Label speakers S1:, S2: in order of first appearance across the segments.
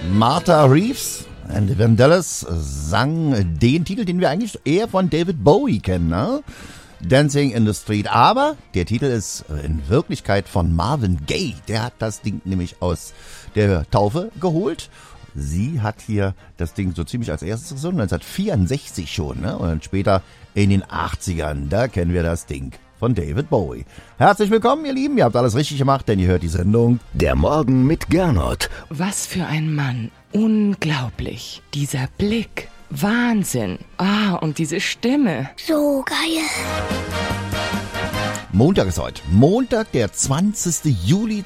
S1: Martha Reeves and the Vandellas sang den Titel, den wir eigentlich eher von David Bowie kennen, ne? Dancing in the Street. Aber der Titel ist in Wirklichkeit von Marvin Gaye. Der hat das Ding nämlich aus der Taufe geholt. Sie hat hier das Ding so ziemlich als erstes gesungen, 1964 schon, ne? Und dann später in den 80ern, da kennen wir das Ding von David Bowie. Herzlich willkommen, ihr Lieben, ihr habt alles richtig gemacht, denn ihr hört die Sendung
S2: Der Morgen mit Gernot.
S3: Was für ein Mann. Unglaublich. Dieser Blick. Wahnsinn. Und diese Stimme.
S4: So geil.
S1: Montag ist heute. Montag, der 20. Juli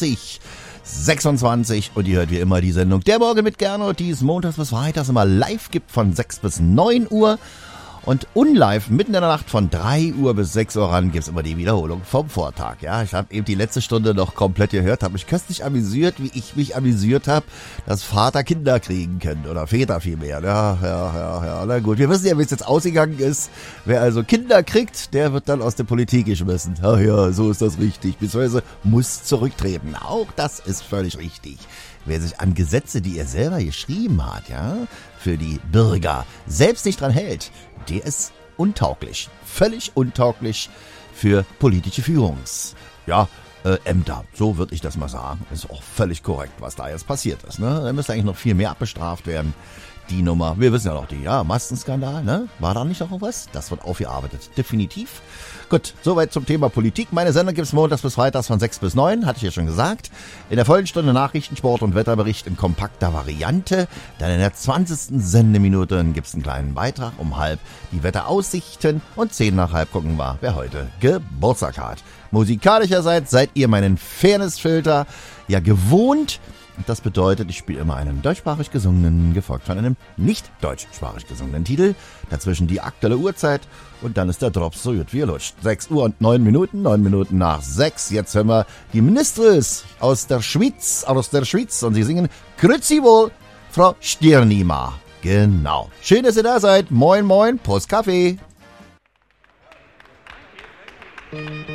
S1: 2026. Und ihr hört wie immer die Sendung Der Morgen mit Gernot, die es montags bis freitags immer live gibt von 6 bis 9 Uhr. Und unlive mitten in der Nacht von 3 Uhr bis 6 Uhr ran gibt's immer die Wiederholung vom Vortag. Ja, ich habe eben die letzte Stunde noch komplett gehört, habe mich köstlich amüsiert, wie ich mich amüsiert habe, dass Vater Kinder kriegen können oder Väter vielmehr. Ja, na gut. Wir wissen ja, wie es jetzt ausgegangen ist. Wer also Kinder kriegt, der wird dann aus der Politik geschmissen. Ach ja, so ist das richtig. Beziehungsweise muss zurücktreten. Auch das ist völlig richtig. Wer sich an Gesetze, die er selber geschrieben hat, ja, für die Bürger selbst nicht dran hält, der ist untauglich. Völlig untauglich für politische Ämter. So würde ich das mal sagen. Ist auch völlig korrekt, was da jetzt passiert ist. Ne? Da müsste eigentlich noch viel mehr abbestraft werden. Die Nummer, wir wissen ja noch Maskenskandal, ne? War da nicht noch was? Das wird aufgearbeitet. Definitiv. Gut, soweit zum Thema Politik. Meine Sendung gibt's montags bis freitags von 6 bis 9, hatte ich ja schon gesagt. In der vollen Stunde Nachrichten, Sport und Wetterbericht in kompakter Variante. Dann in der 20. Sendeminute gibt's einen kleinen Beitrag um 9:30, die Wetteraussichten. Und 10:10 gucken wir, wer heute Geburtstag hat. Musikalischerseits seid ihr meinen Fairnessfilter ja gewohnt. Und das bedeutet, ich spiele immer einen deutschsprachig gesungenen, gefolgt von einem nicht deutschsprachig gesungenen Titel. Dazwischen die aktuelle Uhrzeit und dann ist der Drops so gut wie er lutscht. 6 Uhr und 9 Minuten, 9 Minuten nach 6. Jetzt hören wir die Ministres aus der Schweiz und sie singen Grüezi wohl, Frau Stirnima. Genau. Schön, dass ihr da seid. Moin, moin, Prost Kaffee.